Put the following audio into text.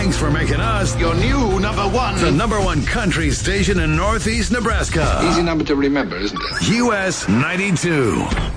Thanks for making us your new number one. The number one country station in Northeast Nebraska. Easy number to remember, isn't it? US 92.